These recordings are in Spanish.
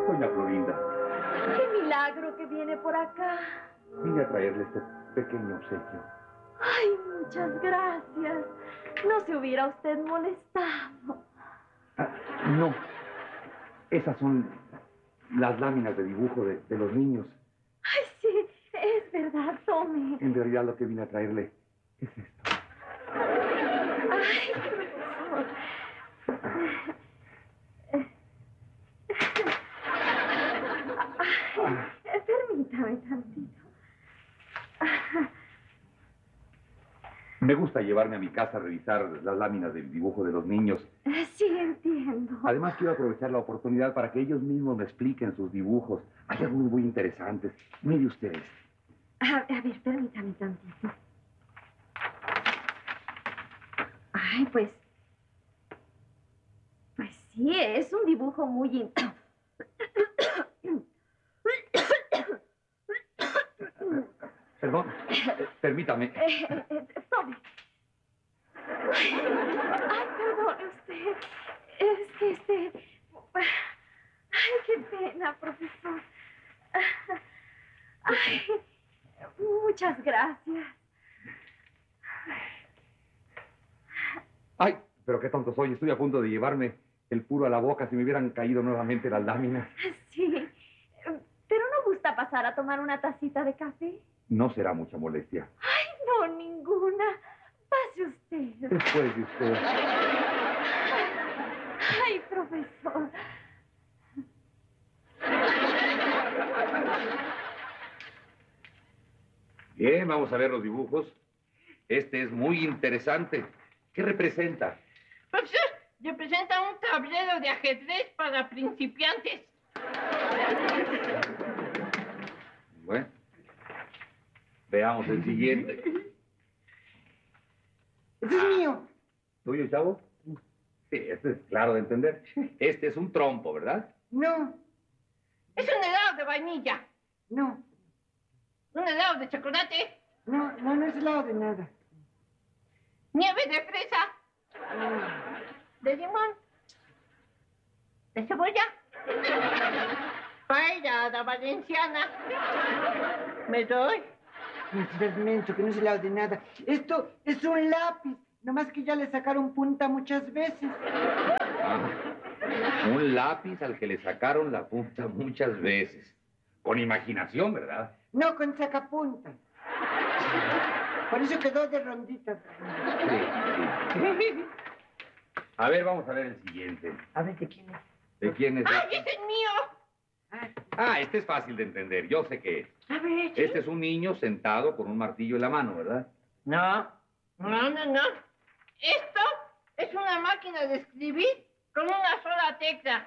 Doña Florinda. ¡Qué milagro que viene por acá! Vine a traerle este pequeño obsequio. ¡Ay, muchas gracias! No se hubiera usted molestado. No. Esas son las láminas de dibujo de los niños. ¡Ay, sí! Es verdad, tome. En realidad lo que vine a traerle es esto. ¡Ay, profesor! Permítame tantito. Me gusta llevarme a mi casa a revisar las láminas del dibujo de los niños. Sí, entiendo. Además, quiero aprovechar la oportunidad para que ellos mismos me expliquen sus dibujos. Hay algunos muy interesantes. Mire ustedes. A ver, permítame tantito. Ay, pues sí, es un dibujo muy... Perdón, permítame. Tome. Ay, perdone usted. Es que Ay, qué pena, profesor. Ay, muchas gracias. Ay, pero qué tonto soy. Estoy a punto de llevarme el puro a la boca si me hubieran caído nuevamente las láminas. Sí, pero ¿no gusta pasar a tomar una tacita de café? No será mucha molestia. Ay, no, ninguna. Pase usted. Después de usted. Ay, profesor. Bien, vamos a ver los dibujos. Este es muy interesante. ¿Qué representa? Profesor, representa un tablero de ajedrez para principiantes. Bueno, veamos el siguiente. ¡Ese es mío! ¿Tuyo, chavo? Sí, este es claro de entender. Este es un trompo, ¿verdad? No, Es un helado de vainilla. no, Un helado de chocolate. no es helado de nada. Nieve de fresa. De limón. De cebolla. Paella valenciana. ¿Me doy? No seas menso, que no es helado de nada. Esto es un lápiz, nomás que ya le sacaron punta muchas veces. Ah, un lápiz al que le sacaron la punta muchas veces. Con imaginación, ¿verdad? No con sacapunta. Por eso quedó de rondita. Sí. A ver, vamos a ver el siguiente. A ver, ¿de quién es? ¿De quién es? ¡Ay, ese es mío! Ah, este es fácil de entender. Yo sé qué es. A ver, Este es un niño sentado con un martillo en la mano, ¿verdad? No. Esto es una máquina de escribir con una sola tecla.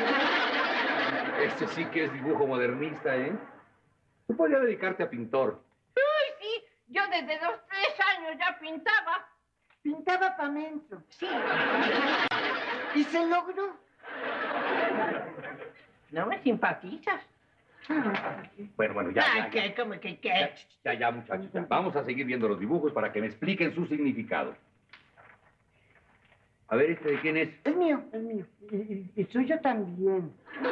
Este sí que es dibujo modernista, ¿eh? Tú podrías dedicarte a pintor. Uy, sí, yo desde los 3 años ya pintaba. Pintaba pa' menso. Sí. ¿Y se logró? ¿No me simpatizas? Bueno, ya. Ay, ¿qué? ¿Cómo que qué? Ya, muchachos. Ya. Vamos a seguir viendo los dibujos para que me expliquen su significado. A ver, ¿este de quién es? Es mío, es mío. Y suyo también.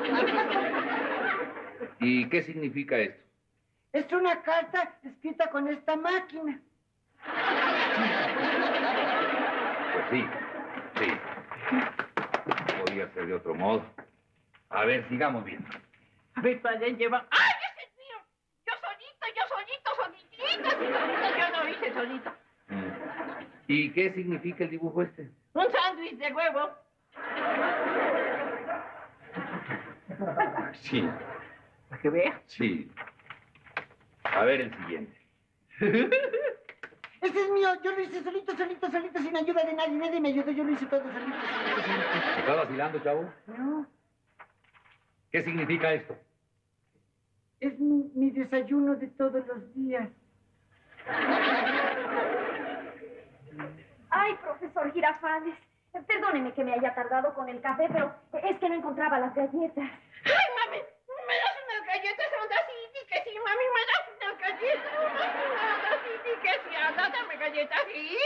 ¿Y qué significa esto? Es una carta escrita con esta máquina. Pues sí. Podría ser de otro modo. A ver, sigamos viendo. A ver, padre, lleva... ¡Ay, ese es mío! Solitito. Yo lo hice solito. ¿Y qué significa el dibujo este? Un sándwich de huevo. Sí. Para que vea. Sí. A ver el siguiente. Ese es mío. Yo lo hice solito, sin ayuda de nadie. Nadie me ayudó. Yo lo hice todo solito. ¿Estás vacilando, chavo? No, ¿Qué significa esto? es mi desayuno de todos los días. Ay, profesor Girafales. Perdóneme que me haya tardado con el café, pero es que no encontraba las galletas. ¡Ay, mami! ¿Me das unas galletas? Sí, que sí, mami, me das unas galletas. Sí, que sí, anda, dame galletas,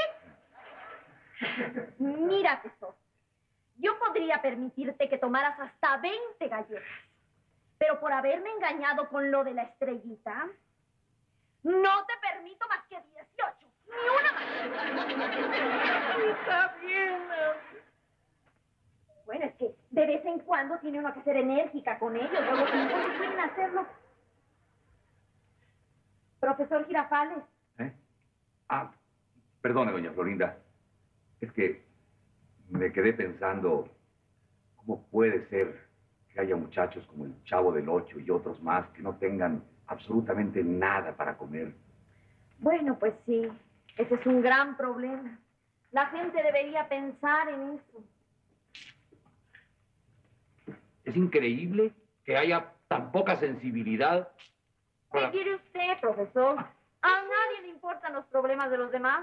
¿sí? Mira, tesoro. Yo podría permitirte que tomaras hasta 20 galletas. Pero por haberme engañado con lo de la estrellita, no te permito más que 18. Ni una más. Está bien. Bueno, es que de vez en cuando tiene uno que ser enérgica con ellos. Luego no quieren hacerlo. Profesor Girafales. ¿Eh? Ah, perdone, doña Florinda. Es que me quedé pensando cómo puede ser que haya muchachos como el Chavo del Ocho y otros más que no tengan absolutamente nada para comer. Bueno, pues sí, ese es un gran problema. La gente debería pensar en eso. Es increíble que haya tan poca sensibilidad ¿Qué para... quiere usted, profesor? A nadie le importan los problemas de los demás.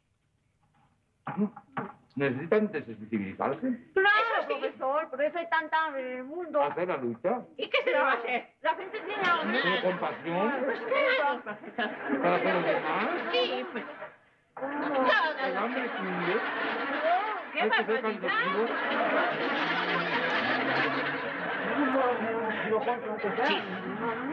¿Necesitan desensibilizarse? Claro, Eso sí. profesor, por eso hay tanta en el mundo. ¿Hacer la lucha? ¿Y qué se le va a hacer? La gente tiene hambre. ¿Con compasión? Pues claro, profesor. ¿Para con los demás? Sí, pues. ¿El hambre cunde? ¡Qué ¿Hay que ser barbaridad! cansativo? No, no, no, no, no, no, no, no, no, no, no,